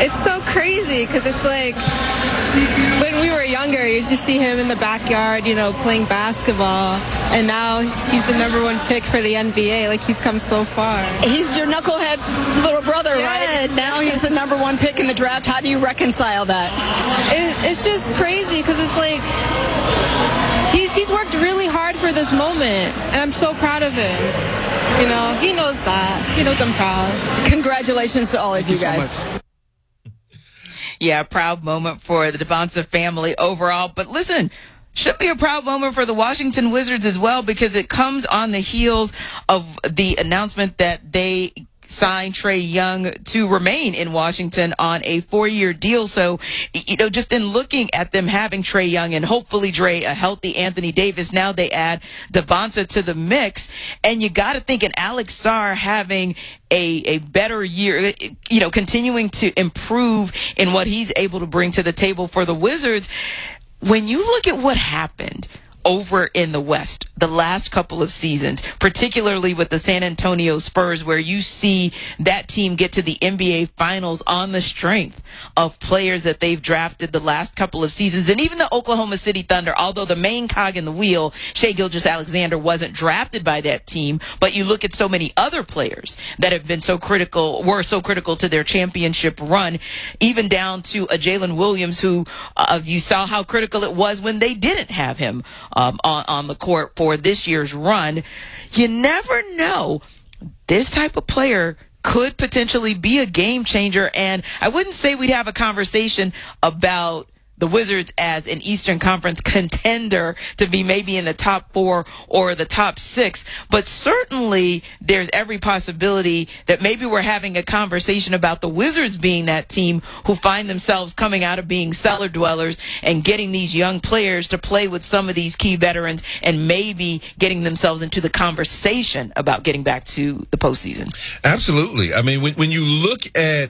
It's so crazy because it's like when we were younger, you used to see him in the backyard, playing basketball, and now he's the #1 pick for the NBA. Like, he's come so far. He's your knucklehead little brother, right? And now he's the #1 pick in the draft. How do you reconcile that? It's just crazy because it's like he's worked really hard for this moment, and I'm so proud of him. He knows that. He knows I'm proud. Congratulations to all of you guys. So yeah, proud moment for the Dybantsa family overall. But listen, should be a proud moment for the Washington Wizards as well, because it comes on the heels of the announcement that they signed Trae Young to remain in Washington on a 4-year deal. So, just in looking at them having Trae Young and hopefully, Dre, a healthy Anthony Davis, now they add Dybantsa to the mix. And you got to think, in Alex Sarr having a better year, continuing to improve in what he's able to bring to the table for the Wizards. When you look at what happened over in the West the last couple of seasons, particularly with the San Antonio Spurs, where you see that team get to the NBA Finals on the strength of players that they've drafted the last couple of seasons. And even the Oklahoma City Thunder, although the main cog in the wheel, Shai Gilgeous-Alexander, wasn't drafted by that team, but you look at so many other players that have been were so critical to their championship run, even down to a Jalen Williams, who you saw how critical it was when they didn't have him on the court for this year's run. You never know. This type of player could potentially be a game changer. And I wouldn't say we'd have a conversation about the Wizards as an Eastern Conference contender to be maybe in the top 4 or the top 6, but certainly there's every possibility that maybe we're having a conversation about the Wizards being that team who find themselves coming out of being cellar dwellers and getting these young players to play with some of these key veterans and maybe getting themselves into the conversation about getting back to the postseason. Absolutely. I mean, when you look at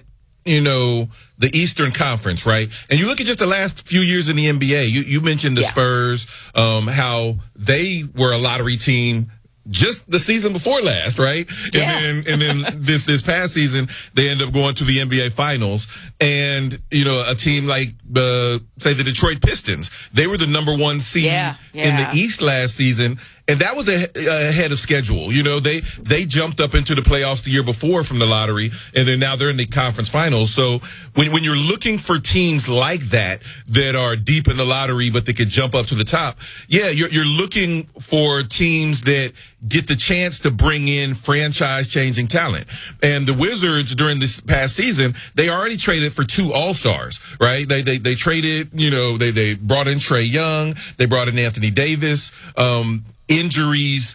the Eastern Conference, right? And you look at just the last few years in the NBA. You mentioned the Spurs, how they were a lottery team just the season before last, right? Yeah. And then this past season, they end up going to the NBA Finals. And, a team like, say, the Detroit Pistons, they were the #1 seed in the East last season. And that was ahead of schedule. They jumped up into the playoffs the year before from the lottery, and then now they're in the conference finals. So when you're looking for teams like that are deep in the lottery, but they could jump up to the top, you're looking for teams that get the chance to bring in franchise-changing talent. And the Wizards during this past season, they already traded for 2 All-Stars, right? They traded, they brought in Trae Young, they brought in Anthony Davis. Injuries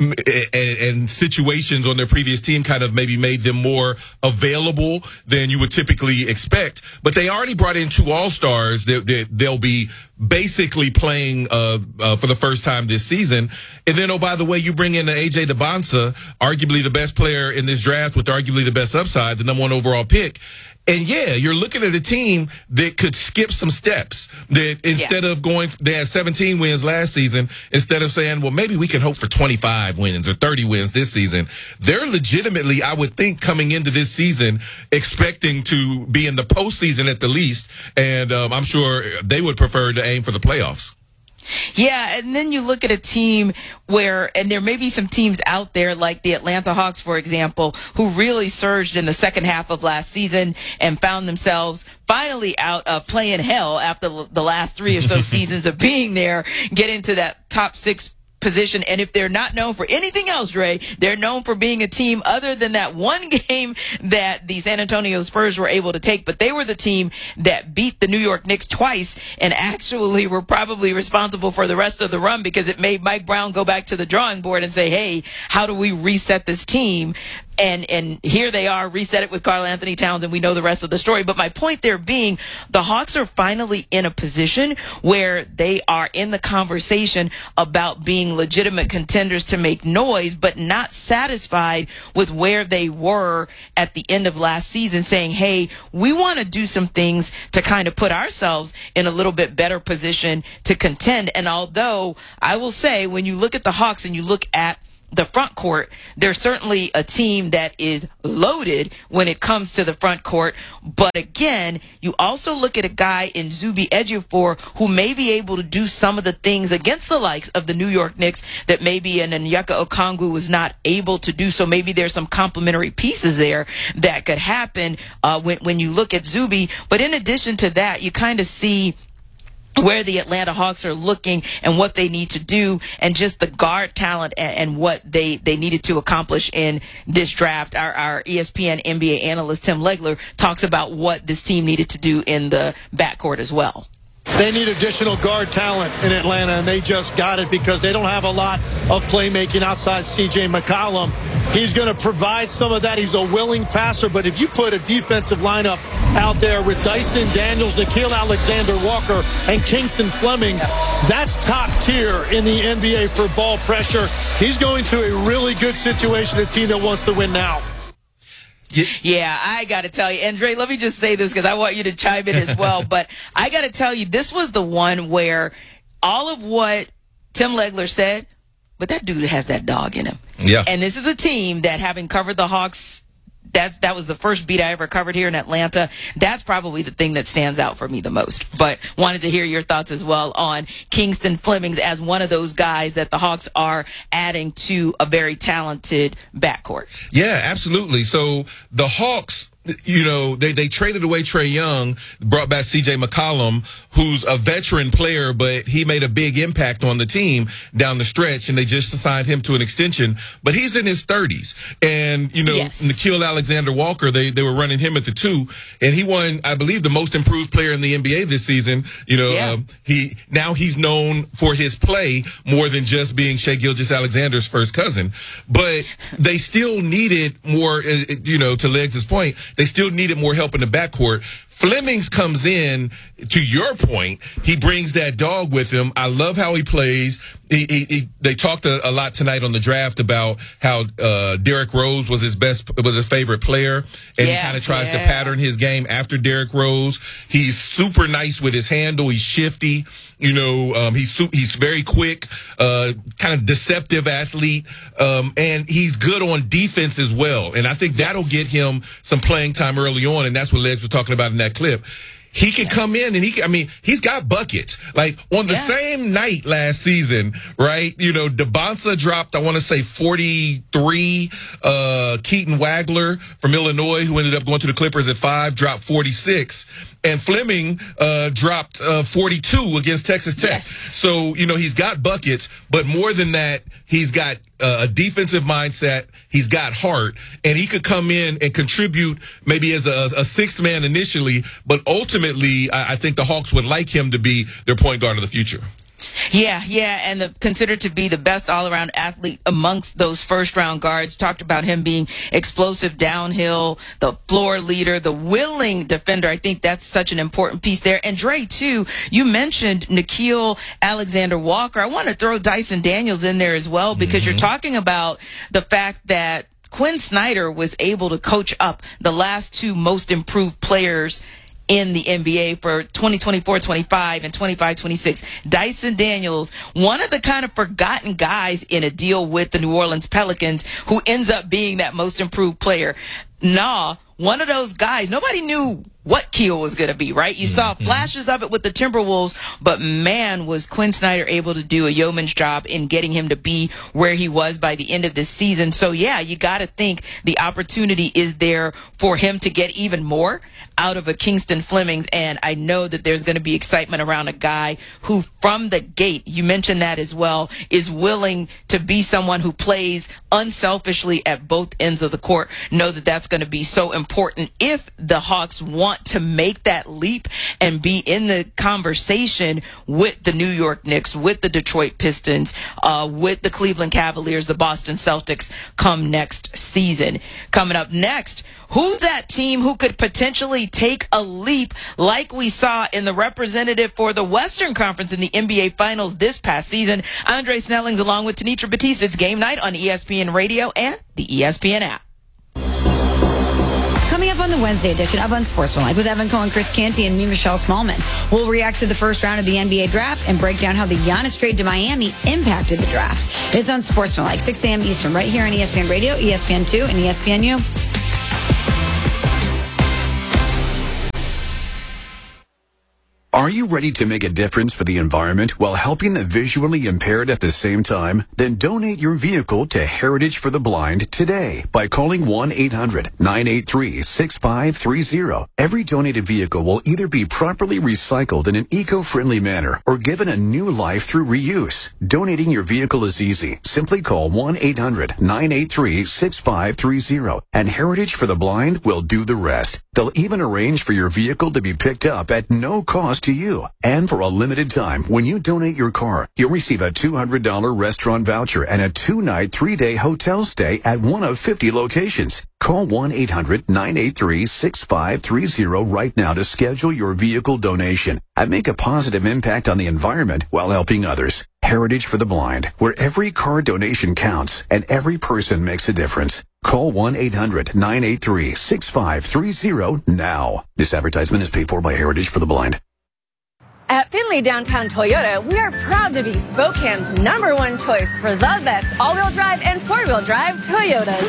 and situations on their previous team kind of maybe made them more available than you would typically expect. But they already brought in 2 All-Stars that they'll be basically playing for the first time this season. And then, oh, by the way, you bring in A.J. Dybantsa, arguably the best player in this draft with arguably the best upside, the #1 overall pick. And you're looking at a team that could skip some steps. That instead of they had 17 wins last season, instead of saying, well, maybe we can hope for 25 wins or 30 wins this season, they're legitimately, I would think, coming into this season expecting to be in the postseason at the least. And I'm sure they would prefer to aim for the playoffs. Yeah, and then you look at a team and there may be some teams out there like the Atlanta Hawks, for example, who really surged in the second half of last season and found themselves finally out of playing hell after the last 3 or so seasons of being there, get into that top 6 position. And if they're not known for anything else, Dre, they're known for being a team other than that one game that the San Antonio Spurs were able to take. But they were the team that beat the New York Knicks twice and actually were probably responsible for the rest of the run, because it made Mike Brown go back to the drawing board and say, hey, how do we reset this team? And here they are, reset it with Karl-Anthony Towns, and we know the rest of the story. But my point there being, the Hawks are finally in a position where they are in the conversation about being legitimate contenders to make noise, but not satisfied with where they were at the end of last season, saying, hey, we want to do some things to kind of put ourselves in a little bit better position to contend. And although I will say, when you look at the Hawks and you look at the front court, they're certainly a team that is loaded when it comes to the front court. But again, you also look at a guy in Zuby Ejiofor who may be able to do some of the things against the likes of the New York Knicks that maybe an Onyeka Okongwu was not able to do. So maybe there's some complementary pieces there that could happen when you look at Zuby. But in addition to that, you kind of see where the Atlanta Hawks are looking and what they need to do, and just the guard talent and what they needed to accomplish in this draft. Our ESPN NBA analyst Tim Legler talks about what this team needed to do in the backcourt as well. They need additional guard talent in Atlanta, and they just got it because they don't have a lot of playmaking outside C.J. McCollum. He's going to provide some of that. He's a willing passer, but if you put a defensive lineup out there with Dyson Daniels, Nickeil Alexander-Walker, and Kingston Fleming, that's top tier in the NBA for ball pressure. He's going to a really good situation, a team that wants to win now. Yeah, I got to tell you, Andre, let me just say this because I want you to chime in as well. But I got to tell you, this was the one where all of what Tim Legler said, but that dude has that dog in him. Yeah. And this is a team that, having covered the Hawks, that was the first beat I ever covered here in Atlanta. That's probably the thing that stands out for me the most. But wanted to hear your thoughts as well on Kingston Fleming as one of those guys that the Hawks are adding to a very talented backcourt. Yeah, absolutely. So the Hawks, you know, they traded away Trae Young, brought back C.J. McCollum, who's a veteran player, but he made a big impact on the team down the stretch, and they just assigned him to an extension. But he's in his 30s. And, you know, yes. Nickeil Alexander-Walker, they were running him at the 2, and he won, I believe, the most improved player in the NBA this season. You know, now he's known for his play more than just being Shai Gilgeous-Alexander's first cousin. But they still needed more, you know, to Leggs' point, they still needed more help in the backcourt. Flemings comes in, to your point, he brings that dog with him. I love how he plays. They talked a lot tonight on the draft about how Derrick Rose was his favorite player, and he kind of tries to pattern his game after Derrick Rose. He's super nice with his handle. He's shifty. You know, he's very quick, kind of deceptive athlete, and he's good on defense as well. And I think that'll get him some playing time early on, and that's what Leggs was talking about in that clip. He can come in and he's got buckets. Like on the same night last season, right? You know, DeBonsa dropped, I want to say 43. Keaton Wagler from Illinois, who ended up going to the Clippers at 5, dropped 46. And Fleming dropped 42 against Texas Tech. Yes. So, you know, he's got buckets, but more than that, he's got a defensive mindset. He's got heart, and he could come in and contribute maybe as a sixth man initially, but ultimately, I think the Hawks would like him to be their point guard of the future. Yeah, and considered to be the best all-around athlete amongst those first-round guards. Talked about him being explosive downhill, the floor leader, the willing defender. I think that's such an important piece there. And Dre, too, you mentioned Nickeil Alexander-Walker. I want to throw Dyson Daniels in there as well, because you're talking about the fact that Quinn Snyder was able to coach up the last two most improved players in the NBA for 2024-25 and 25-26. Dyson Daniels, one of the kind of forgotten guys in a deal with the New Orleans Pelicans, who ends up being that most improved player. One of those guys, nobody knew what Keel was going to be, right? You saw flashes of it with the Timberwolves, but man, was Quinn Snyder able to do a yeoman's job in getting him to be where he was by the end of this season. So yeah, you got to think the opportunity is there for him to get even more out of a Kingston Fleming, and I know that there's going to be excitement around a guy who, from the gate, you mentioned that as well, is willing to be someone who plays unselfishly at both ends of the court. Know that that's going to be so important if the Hawks want to make that leap and be in the conversation with the New York Knicks, with the Detroit Pistons, with the Cleveland Cavaliers, the Boston Celtics come next season. Coming up next, who's that team who could potentially take a leap like we saw in the representative for the Western Conference in the NBA Finals this past season? Andre Snellings along with Tanitra Batiste. It's Game Night on ESPN Radio and the ESPN app. Coming up on the Wednesday edition of Unsportsmanlike with Evan Cohen, Chris Canty, and me, Michelle Smallman. We'll react to the first round of the NBA draft and break down how the Giannis trade to Miami impacted the draft. It's Unsportsmanlike, 6 a.m. Eastern, right here on ESPN Radio, ESPN2, and ESPNU. Are you ready to make a difference for the environment while helping the visually impaired at the same time? Then donate your vehicle to Heritage for the Blind today by calling 1-800-983-6530. Every donated vehicle will either be properly recycled in an eco-friendly manner or given a new life through reuse. Donating your vehicle is easy. Simply call 1-800-983-6530 and Heritage for the Blind will do the rest. They'll even arrange for your vehicle to be picked up at no cost to you. And for a limited time, when you donate your car, you'll receive a $200 restaurant voucher and a 2-night, 3-day hotel stay at one of 50 locations. Call 1-800-983-6530 right now to schedule your vehicle donation and make a positive impact on the environment while helping others. Heritage for the Blind, where every car donation counts and every person makes a difference. Call 1-800-983-6530 now. This advertisement is paid for by Heritage for the Blind. At Findlay Downtown Toyota, we are proud to be Spokane's #1 choice for the best all-wheel drive and four-wheel drive Toyotas.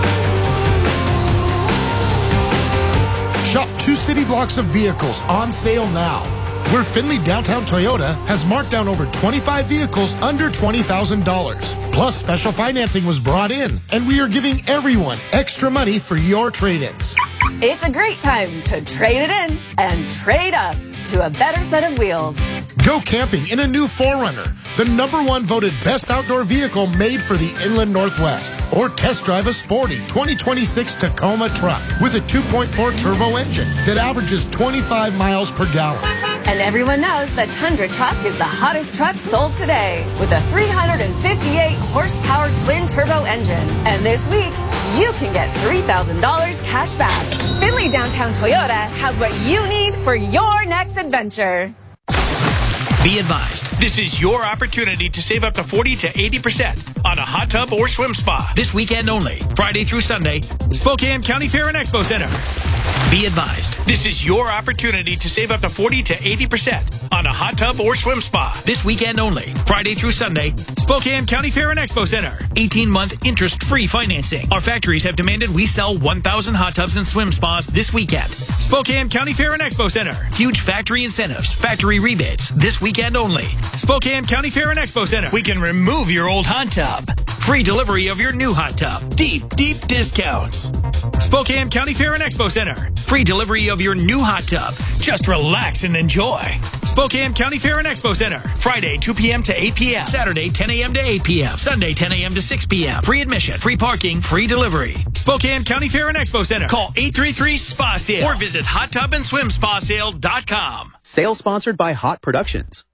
Shop 2 city blocks of vehicles on sale now. Where Findlay Downtown Toyota has marked down over 25 vehicles under $20,000. Plus, special financing was brought in, and we are giving everyone extra money for your trade-ins. It's a great time to trade it in and trade up to a better set of wheels. Go camping in a new 4Runner, the #1 voted best outdoor vehicle made for the Inland Northwest. Or test drive a sporty 2026 Tacoma truck with a 2.4 turbo engine that averages 25 miles per gallon. And everyone knows the Tundra truck is the hottest truck sold today with a 358 horsepower twin turbo engine. And this week, you can get $3,000 cash back. Findlay Downtown Toyota has what you need for your next adventure. Be advised, this is your opportunity to save up to 40 to 80% on a hot tub or swim spa. This weekend only, Friday through Sunday, Spokane County Fair and Expo Center. Be advised, this is your opportunity to save up to 40 to 80% on a hot tub or swim spa. This weekend only, Friday through Sunday, Spokane County Fair and Expo Center. 18-month interest-free financing. Our factories have demanded we sell 1,000 hot tubs and swim spas this weekend. Spokane County Fair and Expo Center. Huge factory incentives, factory rebates, this weekend only. Spokane County Fair and Expo Center. We can remove your old hot tub. Free delivery of your new hot tub. Deep discounts. Spokane County Fair and Expo Center. Free delivery of your new hot tub. Just relax and enjoy. Spokane County Fair and Expo Center. Friday, 2 p.m. to 8 p.m. Saturday, 10 a.m. to 8 p.m. Sunday, 10 a.m. to 6 p.m. Free admission, free parking, free delivery. Spokane County Fair and Expo Center. Call 833-SPA-SALE or visit HotTubAndSwimSpaSale.com. Sale sponsored by Hot Productions.